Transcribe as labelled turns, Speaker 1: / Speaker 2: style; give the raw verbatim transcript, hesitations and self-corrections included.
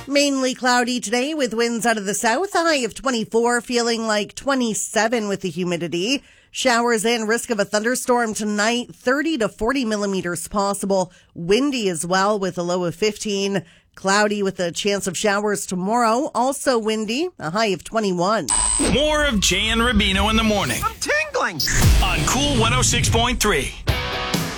Speaker 1: Mainly cloudy today with winds out of the south, a high of twenty-four, feeling like twenty-seven with the humidity. Showers and risk of a thunderstorm tonight, thirty to forty millimeters possible. Windy as well with a low of fifteen. Cloudy with a chance of showers tomorrow, also windy, a high of twenty-one.
Speaker 2: More of Jay and Rubino in the morning.
Speaker 3: I'm tingling.
Speaker 2: On Cool one oh six point three.